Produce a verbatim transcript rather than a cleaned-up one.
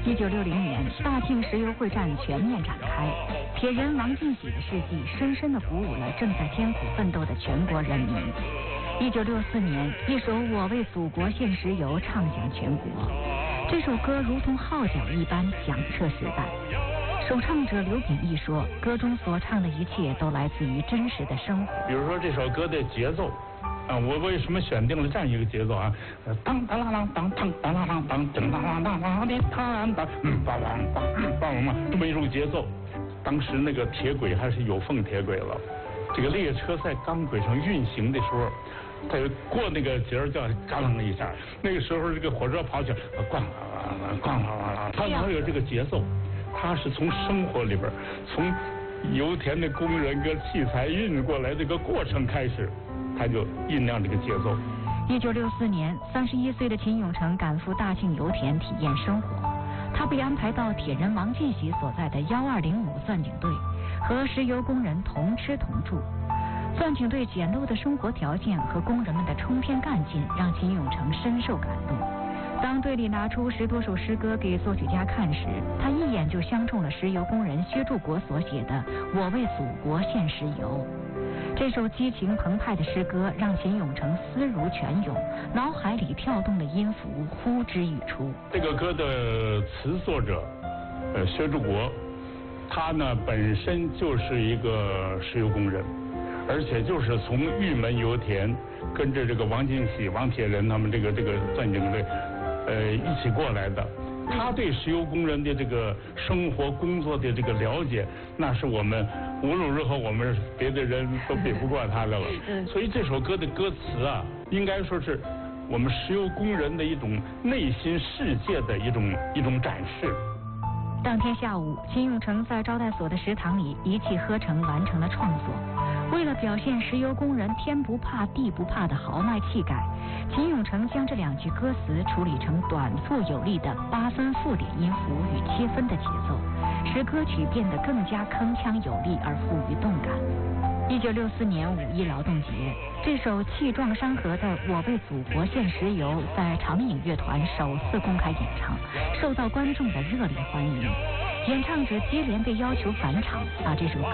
一九六零年，大庆石油会战全面展开，铁人王进喜的事迹深深地鼓舞了正在艰苦奋斗的全国人民。一九六四年，一首《我为祖国献石油》唱响全国，这首歌如同号角一般响彻时代。首唱者刘秉义说，歌中所唱的一切都来自于真实的生活。 比如说这首歌的节奏。啊，我为什么选定了这样一个节奏啊？当当啷啷当当当啷啷当当当啷啷当的当当，嗯，梆梆梆梆嘛，这么一种节奏。当时那个铁轨还是有缝铁轨了，这个列车在钢轨上运行的时候，它过那个节儿叫嘎啷一下，那个时候这个火车跑起来，咣啷咣啷啷啷，它哪有这个节奏？它是从生活里边，从油田的工人跟器材运过来这个过程开始。他就酝酿这个节奏。 一九六四年，三十一岁的秦永成赶赴大庆油田体验生活。他被安排到铁人王进喜所在的幺二零五钻井队，和石油工人同吃同住。钻井队简陋的生活条件和工人们的冲天干劲，让秦永成深受感动。当队里拿出十多首诗歌给作曲家看时，他一眼就相中了石油工人薛柱国所写的《我为祖国献石油》。这首激情澎湃的诗歌让秦永成思如泉涌，脑海里跳动的音符呼之欲出。 这个歌的词作者，呃，薛柱国，他呢本身就是一个石油工人，而且就是从玉门油田跟着这个王进喜、王铁人他们这个这个钻井队，呃，一起过来的。他对石油工人的这个生活工作的这个了解，那是我们无论如何我们别的人都比不过他的了。所以这首歌的歌词啊，应该说是我们石油工人的一种内心世界的一种一种展示。 当天下午，秦永成在招待所的食堂里一气呵成完成了创作。为了表现石油工人天不怕地不怕的豪迈气概，秦永成将这两句歌词处理成短促有力的八分附点音符与七分的节奏，使歌曲变得更加铿锵有力而富于动感。一九六四年五一劳动节，这首气壮山河的《我为祖国献石油》在长影乐团首次公开演唱，受到观众的热烈欢迎。演唱者接连被要求返场，把这首